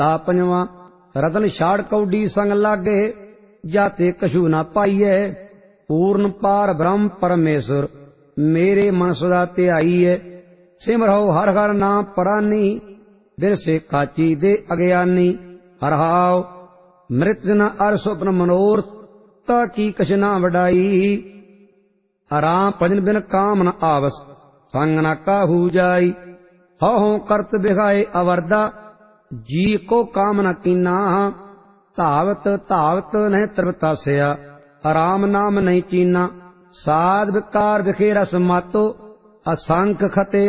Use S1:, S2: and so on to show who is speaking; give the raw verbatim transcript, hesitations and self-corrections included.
S1: ता पंजवा रतन छाड़ कौडी संग लागे, जाते कछु न पाइयै। पूर्ण पार ब्रह्म परमेश्वर, मेरे मन सदा ध्याईयै। सिमरहो हर हर नाम परानी, बिन से काची दे अज्ञानी। हर हाव मृत न अर स्वप्न मनोरथ, ताकी कछ ना वडाई। आराम भजन बिन काम न आवस, संग न काहू जाई। हौ हौ करत बिघाए अवरदा, जी को काम न कीना। धावत धावत नहीं तृप्तास्या, आराम नाम नहीं चीना। साध विकार विखे रस मातो, असंख खते